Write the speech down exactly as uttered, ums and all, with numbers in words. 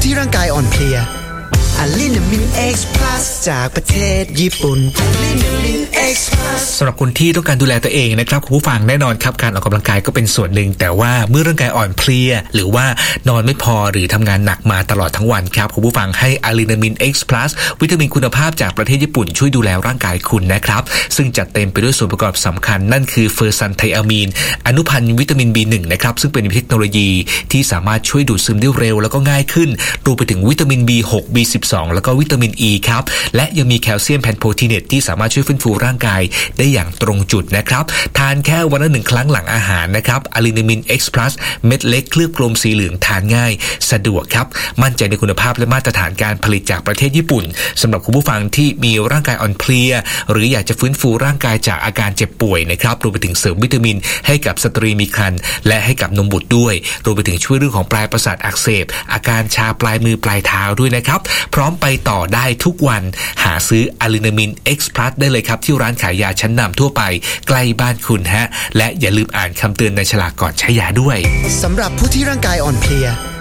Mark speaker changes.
Speaker 1: ที่ร่างกายอ่อนเพลียอะลินามิน X Plus จากประเทศญี่ปุ่นอะลินามิน X Plus
Speaker 2: สำหรับคนที่ต้องการดูแลตัวเองนะครับคุณผู้ฟังแน่นอนครับการออกกำลังกายก็เป็นส่วนหนึ่งแต่ว่าเมื่อร่างกายอ่อนเพลียหรือว่านอนไม่พอหรือทำงานหนักมาตลอดทั้งวันครับคุณผู้ฟังให้อะลินามิน X Plus วิตามินคุณภาพจากประเทศญี่ปุ่นช่วยดูแลร่างกายคุณนะครับซึ่งจัดเต็มไปด้วยส่วนประกอบสำคัญนั่นคือเฟอร์ซันไทอะมีนอนุพันธ์วิตามิน บี หนึ่ง นะครับซึ่งเป็นเทคโนโลยีที่สามารถช่วยดูดซึมได้เร็วแล้วก็ง่ายขึ้นรวมไปถึงวิตามิน บี หก บี สิบสอง แล้วก็วิตามิน E ครับและยังมีแคลเซียมแพนโพทีเนตที่สามารถช่วยฟื้นฟูร่างกายได้อย่างตรงจุดนะครับทานแค่วันละหนึ่งครั้งหลังอาหารนะครับอะลินามิน X Plus เม็ดเล็กเคลือบกลมสีเหลืองทานง่ายสะดวกครับมั่นใจในคุณภาพและมาตรฐานการผลิตจากประเทศญี่ปุ่นสำหรับคุณผู้ฟังที่มีร่างกายอ่อนเพลียหรืออยากจะฟื้นฟูร่างกายจากอาการเจ็บป่วยนะครับรวมไปถึงเสริมวิตามินให้กับสตรีมีครรภ์และให้กับนมบุตรด้วยรวมไปถึงช่วยเรื่องของปลายประสาทอักเสบอาการชาปลายมือปลายเท้าด้วยนะครับพร้อมไปต่อได้ทุกวันหาซื้ออะลินามิน X Plus ได้เลยครับที่ร้านขายยาชั้นนำทั่วไปใกล้บ้านคุณฮะและอย่าลืมอ่านคำเตือนในฉลากก่อนใช้ยาด้วย
Speaker 1: สำหรับผู้ที่ร่างกายอ่อนเพลีย